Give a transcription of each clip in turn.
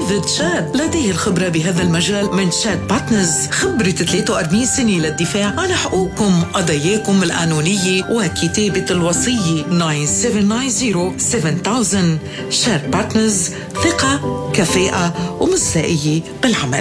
ديفيد شاد لديه الخبرة بهذا المجال من شاد بارتنرز، خبرة 43 سنة للدفاع عن حقوقكم، قضاياكم القانونية وكتابة الوصية. 9790-7000. شاد بارتنرز، ثقة، كفاءة ومصداقية بالعمل.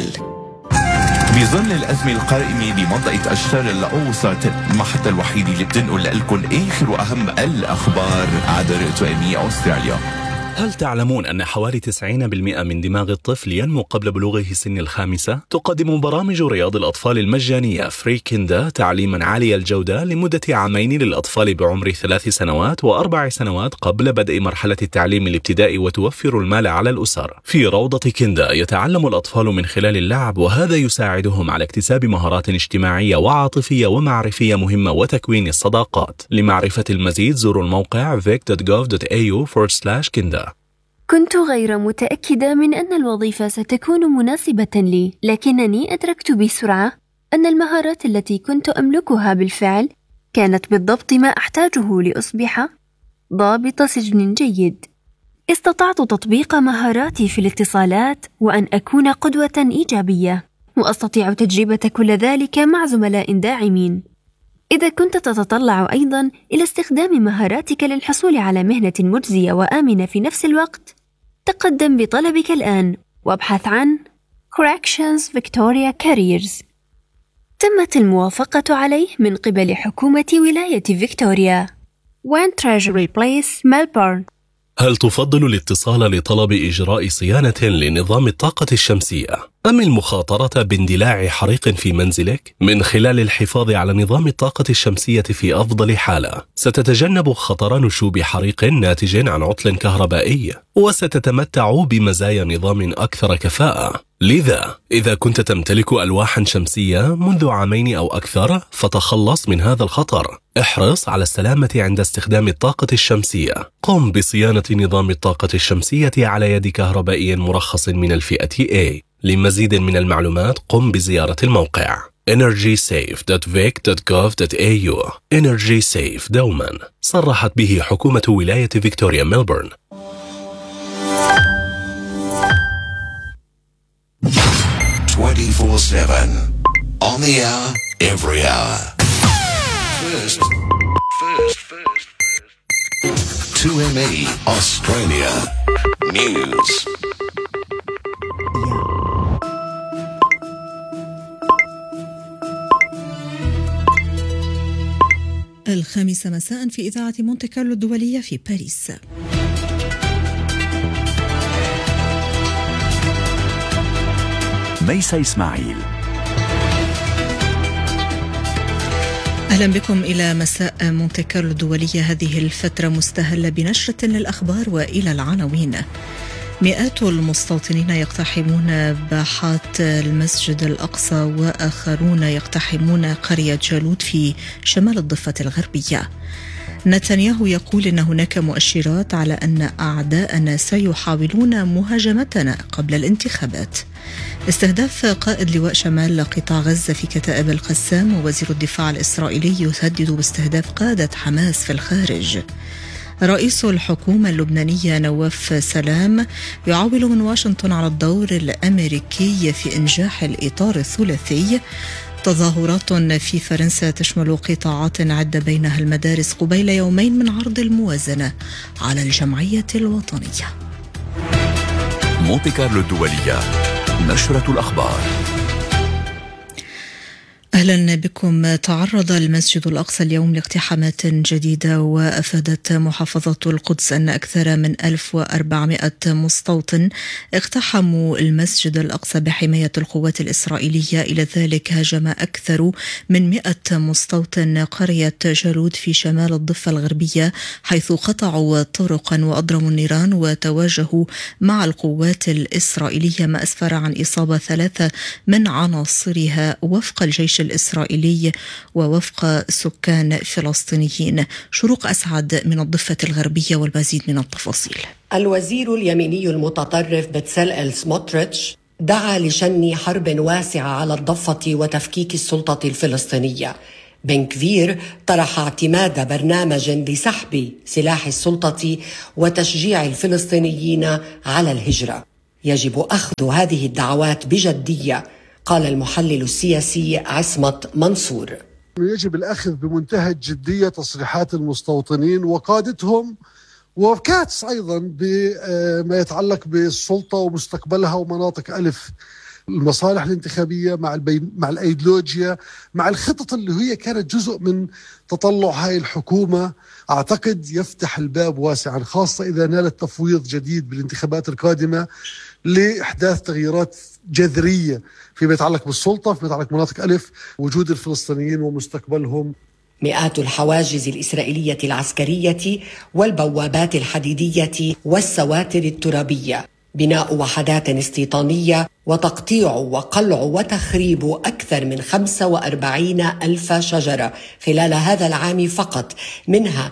بظل الأزمة القائمة بمنطقة الشرق الأوسط، المحطة الوحيدة اللي بتنقل لكم آخر وأهم الأخبار عبر توامي أستراليا. هل تعلمون أن حوالي 90% من دماغ الطفل ينمو قبل بلوغه سن الخامسة؟ تقدم برامج رياض الأطفال المجانية فري كيندا تعليما عالي الجودة لمدة عامين للأطفال بعمر 3 سنوات و4 سنوات قبل بدء مرحلة التعليم الابتدائي، وتوفر المال على الأسر. في روضة كيندا يتعلم الأطفال من خلال اللعب، وهذا يساعدهم على اكتساب مهارات اجتماعية وعاطفية ومعرفية مهمة وتكوين الصداقات. لمعرفة المزيد زوروا الموقع vic.gov.au/kinda. كنت غير متأكدة من أن الوظيفة ستكون مناسبة لي، لكنني أدركت بسرعة أن المهارات التي كنت أملكها بالفعل كانت بالضبط ما أحتاجه لأصبح ضابط سجن جيد. استطعت تطبيق مهاراتي في الاتصالات وأن أكون قدوة إيجابية، وأستطيع تجربة كل ذلك مع زملاء داعمين. إذا كنت تتطلع أيضاً إلى استخدام مهاراتك للحصول على مهنة مجزية وآمنة في نفس الوقت، تقدم بطلبك الآن وابحث عن Corrections Victoria Careers. تمت الموافقة عليه من قبل حكومة ولاية فيكتوريا. 1 Treasury Place, Melbourne. هل تفضل الاتصال لطلب إجراء صيانة لنظام الطاقة الشمسية أم المخاطرة باندلاع حريق في منزلك؟ من خلال الحفاظ على نظام الطاقة الشمسية في أفضل حالة، ستتجنب خطر نشوب حريق ناتج عن عطل كهربائي، وستتمتع بمزايا نظام أكثر كفاءة. لذا إذا كنت تمتلك ألواحا شمسية منذ عامين أو أكثر، فتخلص من هذا الخطر. احرص على السلامة عند استخدام الطاقة الشمسية. قم بصيانة نظام الطاقة الشمسية على يد كهربائي مرخص من الفئة A. لمزيد من المعلومات قم بزيارة الموقع energysafe.vic.gov.au. Energy Safe دوما، صرحت به حكومة ولاية فيكتوريا ملبورن. 24/7 on the hour, every hour. First. 2ME Australia News. الخامسة مساء في إذاعة مونتي كارلو الدولية في باريس. ميسا إسماعيل. أهلا بكم إلى مساء مونتي كارلو الدولية. هذه الفترة مستهلة بنشرة للأخبار وإلى العناوين. مئات المستوطنين يقتحمون باحات المسجد الأقصى، وآخرون يقتحمون قرية جالوت في شمال الضفة الغربية. نتنياهو يقول إن هناك مؤشرات على أن أعداءنا سيحاولون مهاجمتنا قبل الانتخابات. استهداف قائد لواء شمال قطاع غزة في كتائب القسام، ووزير الدفاع الإسرائيلي يهدد باستهداف قادة حماس في الخارج. رئيس الحكومة اللبنانية نواف سلام يعول من واشنطن على الدور الأمريكي في إنجاح الإطار الثلاثي. تظاهرات في فرنسا تشمل قطاعات عدة بينها المدارس قبيل يومين من عرض الموازنة على الجمعية الوطنية. مونتي كارلو الدولية، نشرة الأخبار. أهلا بكم. تعرض المسجد الأقصى اليوم لاقتحامات جديدة، وأفادت محافظة القدس أن أكثر من 1400 مستوطن اقتحموا المسجد الأقصى بحماية القوات الإسرائيلية. إلى ذلك هاجم أكثر من 100 مستوطن قرية جالوت في شمال الضفة الغربية، حيث قطعوا طرقا وأضرموا النيران وتواجهوا مع القوات الإسرائيلية، ما أسفر عن إصابة 3 من عناصرها وفق الجيش الإسرائيلي ووفق سكان فلسطينيين. شروق أسعد من الضفة الغربية والمزيد من التفاصيل. الوزير اليميني المتطرف بتسلئل سموتريتش دعا لشن حرب واسعة على الضفة وتفكيك السلطة الفلسطينية. بن كفير طرح اعتماد برنامج لسحب سلاح السلطة وتشجيع الفلسطينيين على الهجرة. يجب أخذ هذه الدعوات بجدية، قال المحلل السياسي عصمت منصور. يجب الأخذ بمنتهى الجدية تصريحات المستوطنين وقادتهم وكاتس أيضا بما يتعلق بالسلطة ومستقبلها ومناطق ألف، المصالح الانتخابية مع الأيديولوجيا، مع الخطط اللي هي كانت جزء من تطلع هاي الحكومة. أعتقد يفتح الباب واسعا، خاصة إذا نالت تفويض جديد بالانتخابات القادمة لإحداث تغييرات جذرية فيما يتعلق بالسلطة، فيما يتعلق بمناطق ألف، وجود الفلسطينيين ومستقبلهم. مئات الحواجز الإسرائيلية العسكرية والبوابات الحديدية والسواتر الترابية، بناء وحدات استيطانية وتقطيع وقلع وتخريب أكثر من 45 ألف شجرة خلال هذا العام فقط، منها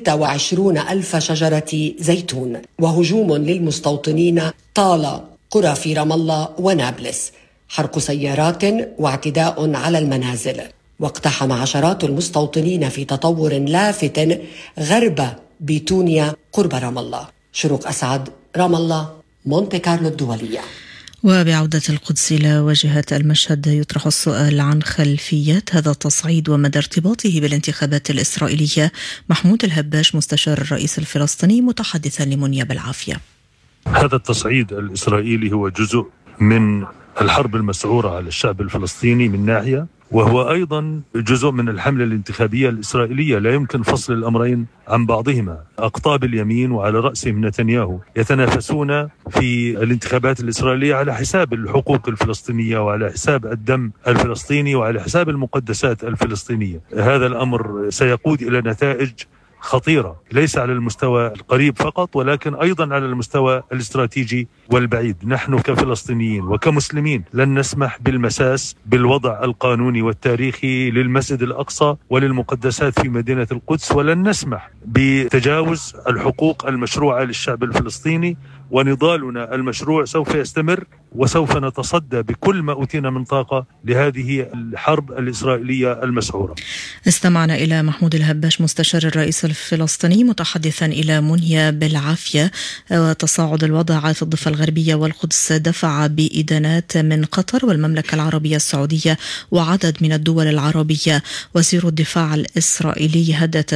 26 ألف شجرة زيتون، وهجوم للمستوطنين طال قرى في رام الله ونابلس، حرق سيارات واعتداء على المنازل. واقتحم عشرات المستوطنين في تطور لافت غرب بيتونيا قرب رام الله. شروق أسعد، رام الله، مونتي كارلو الدولية. وبعودة القدس إلى واجهة المشهد، يطرح السؤال عن خلفيات هذا التصعيد ومدى ارتباطه بالانتخابات الإسرائيلية. محمود الهباش مستشار الرئيس الفلسطيني متحدثا لمنيا بالعافية. هذا التصعيد الإسرائيلي هو جزء من الحرب المسعورة على الشعب الفلسطيني من ناحية، وهو أيضا جزء من الحملة الانتخابية الإسرائيلية. لا يمكن فصل الأمرين عن بعضهما. أقطاب اليمين وعلى رأسهم نتنياهو يتنافسون في الانتخابات الإسرائيلية على حساب الحقوق الفلسطينية وعلى حساب الدم الفلسطيني وعلى حساب المقدسات الفلسطينية. هذا الأمر سيقود إلى نتائج خطيرة، ليس على المستوى القريب فقط ولكن أيضا على المستوى الاستراتيجي والبعيد. نحن كفلسطينيين وكمسلمين لن نسمح بالمساس بالوضع القانوني والتاريخي للمسجد الأقصى وللمقدسات في مدينة القدس، ولن نسمح بتجاوز الحقوق المشروعة للشعب الفلسطيني، ونضالنا المشروع سوف يستمر وسوف نتصدى بكل ما أوتينا من طاقة لهذه الحرب الإسرائيلية المسعورة. استمعنا إلى محمود الهباش مستشار الرئيس الفلسطيني متحدثا إلى منيا بالعافية. وتصاعد الوضع في الضفة الغربية والقدس دفع بإدانات من قطر والمملكة العربية السعودية وعدد من الدول العربية. وزير الدفاع الإسرائيلي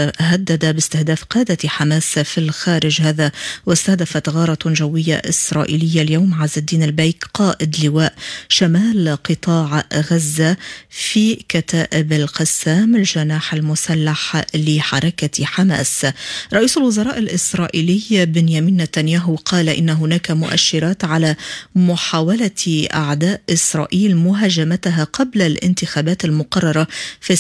هدد باستهداف قادة حماس في الخارج. هذا واستهدفت غارة جوية إسرائيلية اليوم عز الدين البيك قائد لواء شمال قطاع غزة في كتائب القسام الجناح المسلح لحركة حماس. رئيس الوزراء الإسرائيلي بنيامين نتنياهو قال إن هناك مؤشرات على محاولة أعداء إسرائيل مهاجمتها قبل الانتخابات المقررة في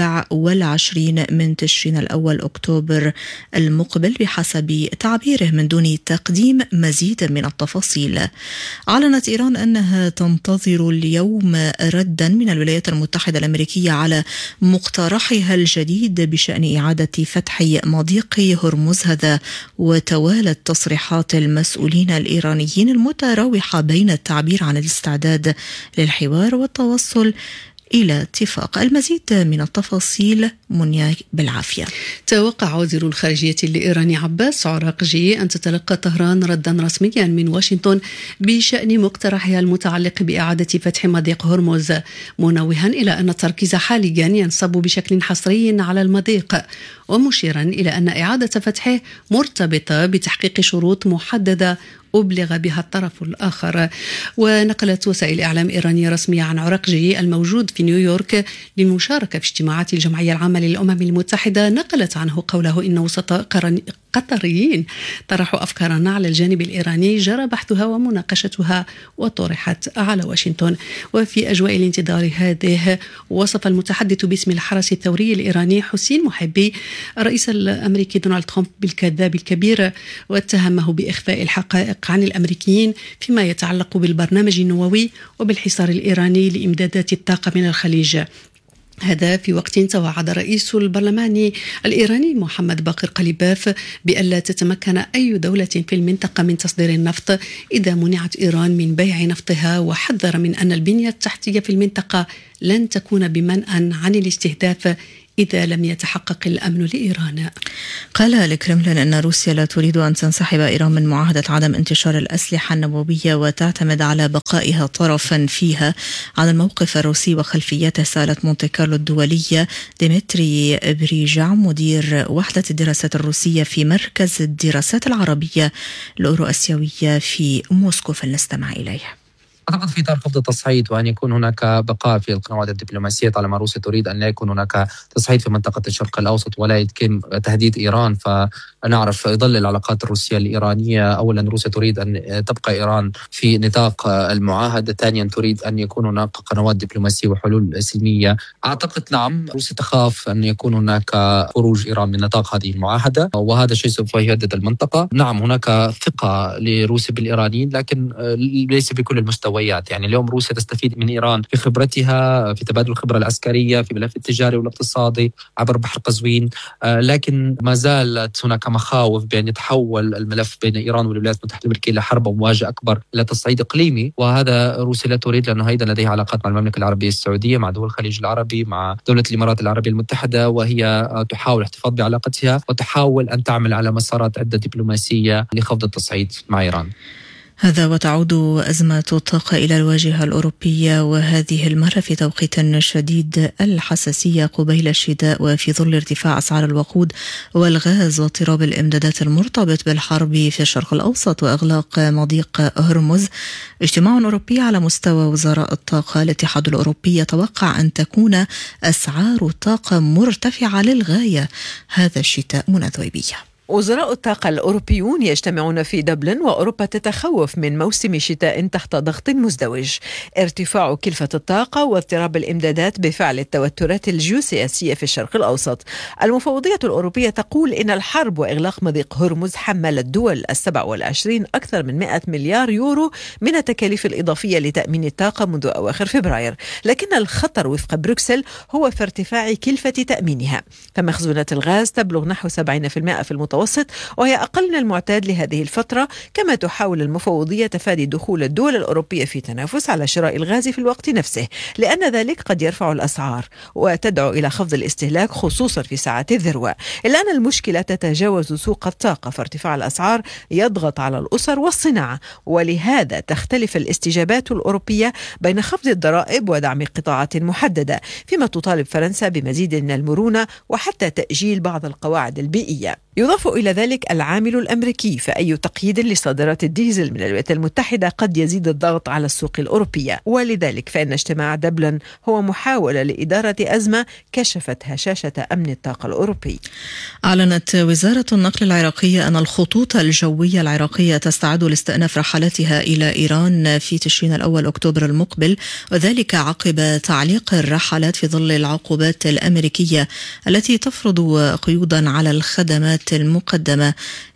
27 من تشرين الأول أكتوبر المقبل بحسب تعبيره من دون تقديم مزيد من التفاصيل. أعلنت إيران أنها تنتظر اليوم ردا من الولايات المتحدة الأمريكية على مقترحها الجديد بشأن إعادة فتح مضيق هرمز. هذا وتوالت تصريحات المسؤولين الإيرانيين المتراوحة بين التعبير عن الاستعداد للحوار والتوصل إلى اتفاق. المزيد من التفاصيل منيا بالعافية. توقع وزير الخارجية الإيراني عباس عراقجي أن تتلقى طهران ردا رسميا من واشنطن بشأن مقترحها المتعلق بإعادة فتح مضيق هرمز، منوها إلى أن التركيز حاليا ينصب بشكل حصري على المضيق، ومشيرا إلى أن إعادة فتحه مرتبطة بتحقيق شروط محددة أبلغ بها الطرف الآخر. ونقلت وسائل إعلام إيرانية رسمية عن عراقجي الموجود في نيويورك للمشاركة في اجتماعات الجمعية العامة للأمم المتحدة، نقلت عنه قوله إن وسطاء قطريين طرحوا أفكارنا على الجانب الإيراني جرى بحثها ومناقشتها وطرحت على واشنطن. وفي أجواء الانتظار هذه وصف المتحدث باسم الحرس الثوري الإيراني حسين محبي الرئيس الأمريكي دونالد ترامب بالكذاب الكبير، واتهمه بإخفاء الحقائق عن الأمريكيين فيما يتعلق بالبرنامج النووي وبالحصار الإيراني لإمدادات الطاقة من الخليج. هذا في وقت توعد رئيس البرلمان الإيراني محمد باقر قليباف بألا تتمكن أي دولة في المنطقة من تصدير النفط إذا منعت إيران من بيع نفطها، وحذر من أن البنية التحتية في المنطقة لن تكون بمنأى عن الاستهداف إذا لم يتحقق الأمن لإيران. قال الكرملين أن روسيا لا تريد أن تنسحب إيران من معاهدة عدم انتشار الأسلحة النووية وتعتمد على بقائها طرفا فيها. عن الموقف الروسي وخلفيته سألت مونتي كارلو الدولية ديمتري بريجع مدير وحدة الدراسات الروسية في مركز الدراسات العربية الأورو آسيوية في موسكو، فلنستمع إليه. أعتقد في إطار خفض التصعيد وأن يكون هناك بقاء في القنوات الدبلوماسية طالما روسيا تريد أن لا يكون هناك تصعيد في منطقة الشرق الأوسط ولا يتم تهديد إيران، فنعرف يظل العلاقات الروسية الإيرانية أولا روسيا تريد أن تبقى إيران في نطاق المعاهدة، ثانيا تريد أن يكون هناك قنوات دبلوماسية وحلول سلمية. أعتقد نعم روسيا تخاف أن يكون هناك خروج إيران من نطاق هذه المعاهدة وهذا شيء سوف يهدد المنطقة. نعم هناك ثقة لروسيا بالإيرانيين لكن ليس بكل المستوى. يعني اليوم روسيا تستفيد من إيران في خبرتها في تبادل الخبرة العسكرية في ملف التجاري والاقتصادي عبر بحر قزوين، لكن ما زالت هناك مخاوف بأن يتحول الملف بين إيران والولايات المتحدة الأمريكية إلى حرب ومواجهة أكبر إلى تصعيد إقليمي، وهذا روسيا لا تريد لأنه أيضا لديها علاقات مع المملكة العربية السعودية مع دول الخليج العربي مع دولة الإمارات العربية المتحدة، وهي تحاول الاحتفاظ بعلاقتها وتحاول أن تعمل على مسارات عدة دبلوماسية لخفض التصعيد مع إيران. هذا وتعود أزمة الطاقة إلى الواجهة الأوروبية وهذه المرة في توقيت شديد الحساسية قبيل الشتاء وفي ظل ارتفاع أسعار الوقود والغاز واضطراب الإمدادات المرتبط بالحرب في الشرق الأوسط وإغلاق مضيق هرمز. اجتماع أوروبي على مستوى وزراء الطاقة. الاتحاد الأوروبي يتوقع أن تكون أسعار الطاقة مرتفعة للغاية هذا الشتاء. منى ذويبية. وزراء الطاقة الأوروبيون يجتمعون في دبلن وأوروبا تتخوف من موسم شتاء تحت ضغط مزدوج. ارتفاع كلفة الطاقة واضطراب الإمدادات بفعل التوترات الجيوسياسية في الشرق الأوسط. المفوضية الأوروبية تقول إن الحرب وإغلاق مضيق هرمز حمل الدول 27 أكثر من 100 مليار يورو من التكاليف الإضافية لتأمين الطاقة منذ أواخر فبراير، لكن الخطر وفق بروكسل هو في ارتفاع كلفة تأمينها. فمخزونات الغاز تبلغ نحو 70% في المتوسط وهي أقل من المعتاد لهذه الفترة، كما تحاول المفوضية تفادي دخول الدول الأوروبية في تنافس على شراء الغاز في الوقت نفسه، لأن ذلك قد يرفع الأسعار وتدعو إلى خفض الاستهلاك خصوصا في ساعات الذروة. إلا أن المشكلة تتجاوز سوق الطاقة، فارتفاع الأسعار يضغط على الأسر والصناعة، ولهذا تختلف الاستجابات الأوروبية بين خفض الضرائب ودعم قطاعات محددة، فيما تطالب فرنسا بمزيد من المرونة وحتى تأجيل بعض القواعد البيئية. يضاف إلى ذلك العامل الأمريكي، فأي تقييد لصادرات الديزل من الولايات المتحدة قد يزيد الضغط على السوق الأوروبية، ولذلك فإن اجتماع دبلن هو محاولة لإدارة أزمة كشفت هشاشة أمن الطاقة الأوروبي. أعلنت وزارة النقل العراقية أن الخطوط الجوية العراقية تستعد لاستئناف رحلاتها إلى إيران في تشرين الأول أكتوبر المقبل، وذلك عقب تعليق الرحلات في ظل العقوبات الأمريكية التي تفرض قيودا على الخدمات المقدمة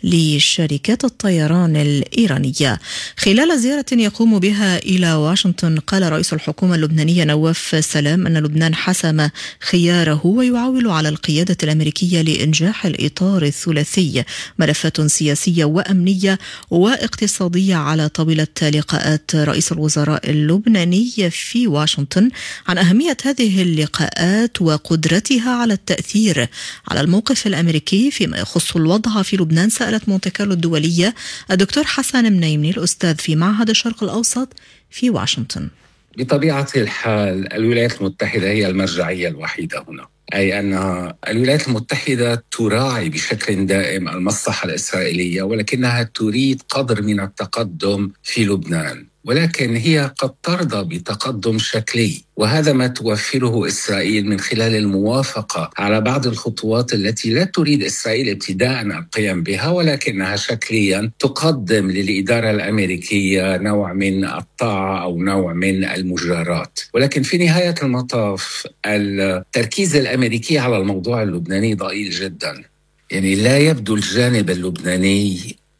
لشركات الطيران الإيرانية. خلال زيارة يقوم بها إلى واشنطن، قال رئيس الحكومة اللبنانية نواف سلام أن لبنان حسم خياره ويعول على القيادة الأمريكية لإنجاح الإطار الثلاثي، ملفات سياسية وأمنية واقتصادية على طاولة لقاءات رئيس الوزراء اللبناني في واشنطن. عن أهمية هذه اللقاءات وقدرتها على التأثير على الموقف الأمريكي فيما يخص الوضع في لبنان سألت مونتي كارلو الدولية الدكتور حسن منيمني الأستاذ في معهد الشرق الأوسط في واشنطن. بطبيعة الحال الولايات المتحدة هي المرجعية الوحيدة هنا، أي أن الولايات المتحدة تراعي بشكل دائم المصلحة الإسرائيلية، ولكنها تريد قدر من التقدم في لبنان، ولكن هي قد ترضى بتقدم شكلي، وهذا ما توفره إسرائيل من خلال الموافقة على بعض الخطوات التي لا تريد إسرائيل ابتداء القيام بها، ولكنها شكليا تقدم للإدارة الأمريكية نوع من الطاعة أو نوع من المجارات. ولكن في نهاية المطاف التركيز الأمريكي على الموضوع اللبناني ضئيل جدا، يعني لا يبدو الجانب اللبناني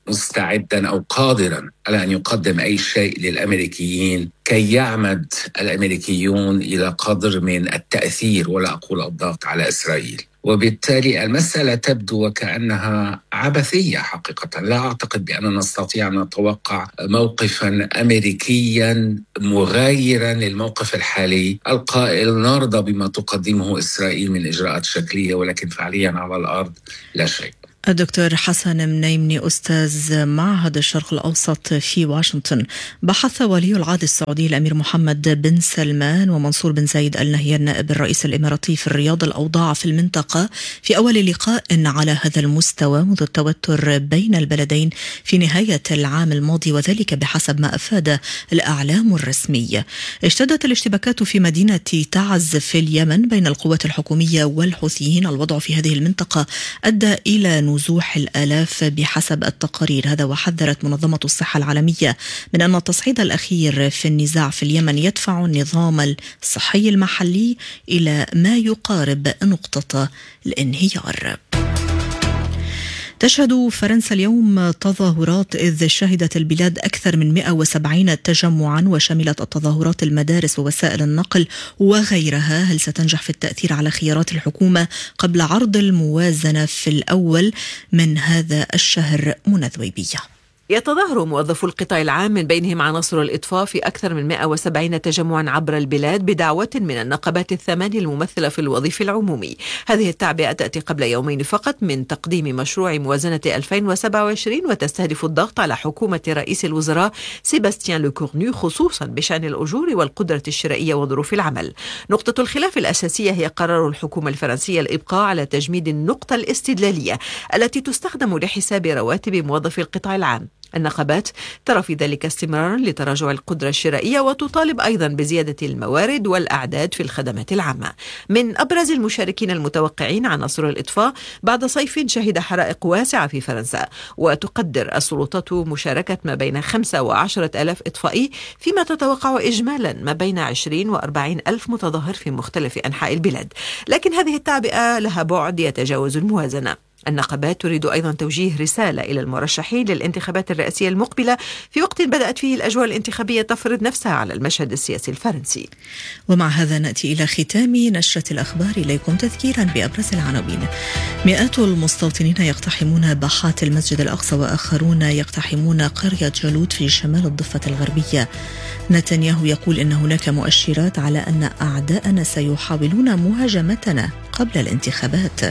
مستعدا أو قادرا على أن يقدم أي شيء للأمريكيين كي يعمد الأمريكيون إلى قدر من التأثير ولا أقول الضغط على إسرائيل. وبالتالي المسألة تبدو وكأنها عبثية حقيقة. لا أعتقد بأننا نستطيع أن نتوقع موقفا أمريكيا مغايرا للموقف الحالي القائل نرضى بما تقدمه إسرائيل من إجراءات شكلية ولكن فعليا على الأرض لا شيء. الدكتور حسن منيمني أستاذ معهد الشرق الأوسط في واشنطن. بحث ولي العهد السعودي الأمير محمد بن سلمان ومنصور بن زايد آل نهيان نائب الرئيس الإماراتي في الرياض الأوضاع في المنطقة في أول لقاء على هذا المستوى منذ التوتر بين البلدين في نهاية العام الماضي، وذلك بحسب ما أفاد الأعلام الرسمية. اشتدت الاشتباكات في مدينة تعز في اليمن بين القوات الحكومية والحوثيين. الوضع في هذه المنطقة أدى إلى نزوح الآلاف بحسب التقارير. هذا وحذرت منظمة الصحة العالمية من أن التصعيد الأخير في النزاع في اليمن يدفع النظام الصحي المحلي إلى ما يقارب نقطة الانهيار. تشهد فرنسا اليوم تظاهرات إذ شهدت البلاد أكثر من 170 تجمعا وشملت التظاهرات المدارس ووسائل النقل وغيرها. هل ستنجح في التأثير على خيارات الحكومة قبل عرض الموازنة في الأول من هذا الشهر؟ منى ذويبية. يتظاهر موظفو القطاع العام من بينهم عناصر الإطفاء في أكثر من 170 تجمعا عبر البلاد بدعوة من النقابات الثمان الممثلة في الوظيف العمومي. هذه التعبئة تأتي قبل يومين فقط من تقديم مشروع موازنة 2027 وتستهدف الضغط على حكومة رئيس الوزراء سيباستيان لوكورنو خصوصا بشأن الأجور والقدرة الشرائية وظروف العمل. نقطة الخلاف الأساسية هي قرار الحكومة الفرنسية الإبقاء على تجميد النقطة الاستدلالية التي تستخدم لحساب رواتب موظفي القطاع العام. النقابات ترى في ذلك استمرارا لتراجع القدرة الشرائية وتطالب أيضا بزيادة الموارد والأعداد في الخدمات العامة. من أبرز المشاركين المتوقعين عناصر الإطفاء بعد صيف شهد حرائق واسعة في فرنسا، وتقدر السلطات مشاركة ما بين 5 و10 ألاف إطفائي، فيما تتوقع إجمالا ما بين 20 و40 ألف متظاهر في مختلف أنحاء البلاد. لكن هذه التعبئة لها بعد يتجاوز الموازنة. النقابات تريد أيضا توجيه رسالة إلى المرشحين للانتخابات الرئاسية المقبلة في وقت بدأت فيه الأجواء الانتخابية تفرض نفسها على المشهد السياسي الفرنسي. ومع هذا نأتي إلى ختام نشرة الأخبار. إليكم تذكيرا بأبرز العناوين. مئات المستوطنين يقتحمون باحات المسجد الأقصى وآخرون يقتحمون قرية جالوت في شمال الضفة الغربية. نتنياهو يقول إن هناك مؤشرات على أن أعداءنا سيحاولون مهاجمتنا قبل الانتخابات.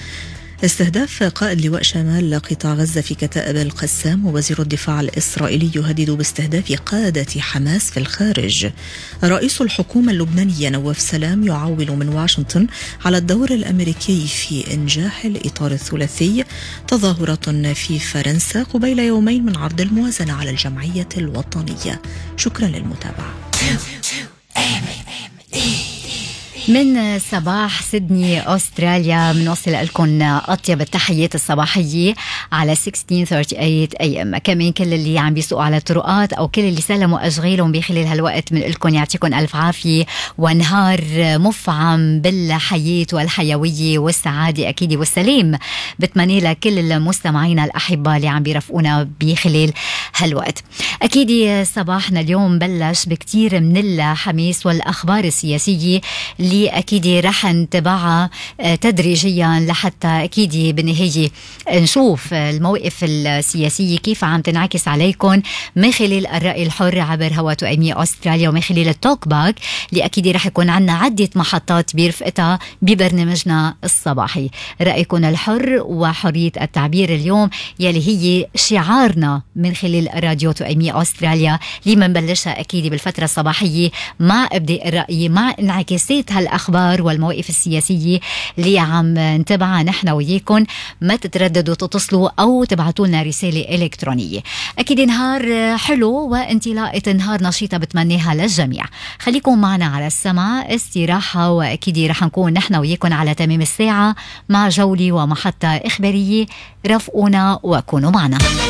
استهداف قائد لواء شمال قطاع غزة في كتائب القسام، ووزير الدفاع الإسرائيلي يهدد باستهداف قادة حماس في الخارج. رئيس الحكومة اللبنانية نواف سلام يعول من واشنطن على الدور الأمريكي في إنجاح الإطار الثلاثي. تظاهرات في فرنسا قبيل يومين من عرض الموازنة على الجمعية الوطنية. شكرا للمتابعة. من صباح سيدني أستراليا بنوصل لكم أطيب التحيات الصباحية على 1638 AM. كمان كل اللي عم بيسوقوا على الطرقات أو كل اللي سلموا أشغالهم بخلال هالوقت من لكم يعطيكم ألف عافية ونهار مفعم بالحياة والحيوية والسعادة أكيد والسلام. بتمنى لكل المستمعين الأحباء اللي عم بيرفقونا بخلال هالوقت. أكيد صباحنا اليوم بلش بكتير من الحماس والأخبار السياسية اللي أكيد رح نتبعها تدريجيا لحتى أكيد بالنهاية نشوف الموقف السياسي كيف عم تنعكس عليكم من خلال الرأي الحر عبر هوا توأمية أستراليا ومن خلال التوك باك اللي أكيد رح يكون عنا عدة محطات برفقتها ببرنامجنا الصباحي. رأيكم الحر وحرية التعبير اليوم يلي هي شعارنا من خلال راديو توأمية أستراليا اللي منبلشها أكيد بالفترة الصباحية مع إبداء الرأي مع انعكاسات هالأخبار والمواقف السياسية اللي عم نتابعها نحن وياكم. ما تترددوا تتصلوا أو تبعتوا لنا رسالة إلكترونية. أكيد نهار حلو وانطلاقة نهار نشيطة بتمنيها للجميع. خليكم معنا على السمع استراحة وأكيد رح نكون نحن وياكم على تمام الساعة مع جولة ومحطة إخبارية. رافقونا وكونوا معنا.